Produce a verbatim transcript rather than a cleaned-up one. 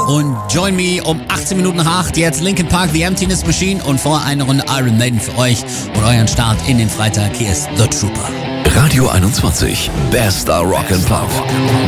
und Join Me um achtzehn Minuten nach acht. Jetzt Linkin Park, The Emptiness Machine und vorher eine Runde Iron Maiden für euch und euren Start in den Freitag. Hier ist The Trooper. Radio einundzwanzig, Bester Rock and Pop.